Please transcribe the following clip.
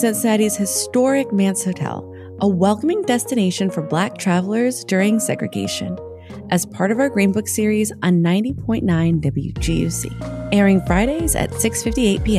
Cincinnati's historic Mance Hotel, a welcoming destination for Black travelers during segregation, as part of our Green Book series on 90.9 WGUC, airing Fridays at 6:58 p.m.